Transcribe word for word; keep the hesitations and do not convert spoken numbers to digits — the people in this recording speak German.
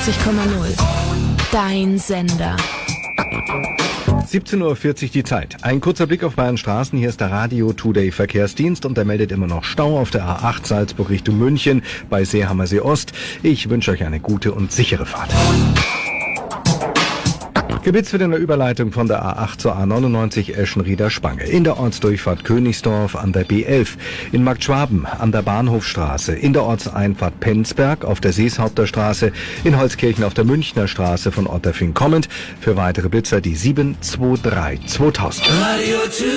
neunundneunzig Komma null. Dein Sender. siebzehn Uhr vierzig die Zeit. Ein kurzer Blick auf Bayern Straßen. Hier ist der Radio Today Verkehrsdienst und der meldet immer noch Stau auf der A acht Salzburg Richtung München bei Seehammersee Ost. Ich wünsche euch eine gute und sichere Fahrt. Gebitzt wird in der Überleitung von der A acht zur A neunundneunzig Eschenrieder-Spange. In der Ortsdurchfahrt Königsdorf an der B elf. In Marktschwaben an der Bahnhofstraße. In der Ortseinfahrt Penzberg auf der Seeshaupter Straße. In Holzkirchen auf der Münchner Straße von Otterfing kommend. Für weitere Blitzer die sieben zwei drei zweitausend.